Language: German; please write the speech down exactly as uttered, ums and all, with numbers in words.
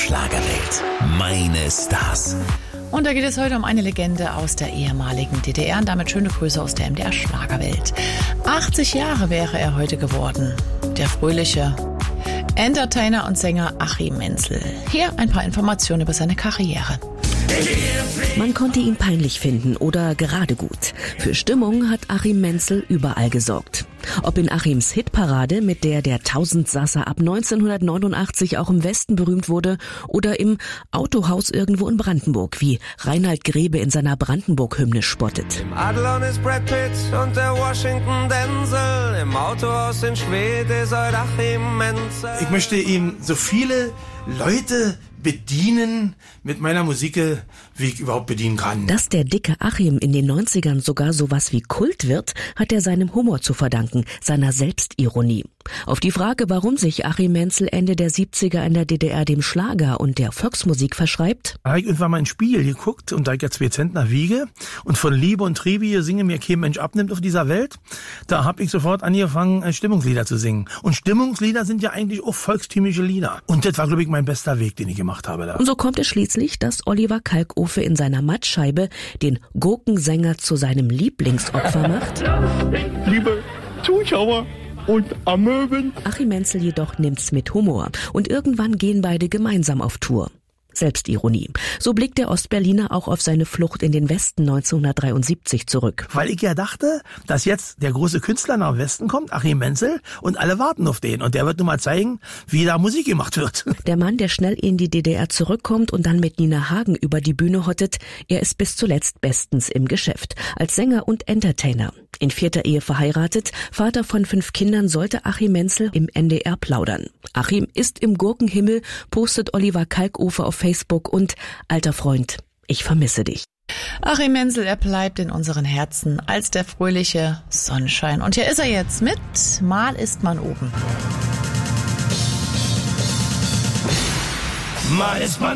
Schlagerwelt. Meine Stars. Und da geht es heute um eine Legende aus der ehemaligen D D R und damit schöne Grüße aus der M D R Schlagerwelt. achtzig Jahre wäre er heute geworden. Der fröhliche Entertainer und Sänger Achim Mentzel. Hier ein paar Informationen über seine Karriere. Man konnte ihn peinlich finden oder gerade gut. Für Stimmung hat Achim Mentzel überall gesorgt. Ob in Achims Hitparade, mit der der Tausendsasser ab neunzehnhundertneunundachtzig auch im Westen berühmt wurde, oder im Autohaus irgendwo in Brandenburg, wie Reinhard Grebe in seiner Brandenburg-Hymne spottet. Im Adlon ist Brad Pitt und der Washington Denzel. Im Autohaus in Schweden ist heute Achim Mentzel. Ich möchte ihm so viele Leute bedienen mit meiner Musik, wie ich überhaupt bedienen kann. Dass der dicke Achim in den neunzigern sogar sowas wie Kult wird, hat er seinem Humor zu verdanken, seiner Selbstironie. Auf die Frage, warum sich Achim Mentzel Ende der siebziger in der D D R dem Schlager und der Volksmusik verschreibt. Da habe ich irgendwann mal in den Spiegel geguckt und da ich ja zwei Zentner wiege und von Liebe und Triebie singe mir kein Mensch abnimmt auf dieser Welt, da habe ich sofort angefangen, Stimmungslieder zu singen. Und Stimmungslieder sind ja eigentlich auch volkstümliche Lieder. Und das war, glaube ich, mein bester Weg, den ich gemacht habe da. Und so kommt es schließlich, dass Oliver Kalkofe in seiner Mattscheibe den Gurkensänger zu seinem Lieblingsopfer macht. Liebe Zuschauer und Amöben. Achim Mentzel jedoch nimmt's mit Humor und irgendwann gehen beide gemeinsam auf Tour. Selbstironie. So blickt der Ostberliner auch auf seine Flucht in den Westen neunzehnhundertdreiundsiebzig zurück. Weil ich ja dachte, dass jetzt der große Künstler nach Westen kommt, Achim Mentzel, und alle warten auf den. Und der wird nun mal zeigen, wie da Musik gemacht wird. Der Mann, der schnell in die D D R zurückkommt und dann mit Nina Hagen über die Bühne hottet, er ist bis zuletzt bestens im Geschäft. Als Sänger und Entertainer. In vierter Ehe verheiratet, Vater von fünf Kindern, sollte Achim Mentzel im N D R plaudern. Achim ist im Gurkenhimmel, postet Oliver Kalkofe auf Facebook und alter Freund, ich vermisse dich. Achim Mentzel, er bleibt in unseren Herzen als der fröhliche Sonnenschein. Und hier ist er jetzt mit Mal ist man oben. Mal ist man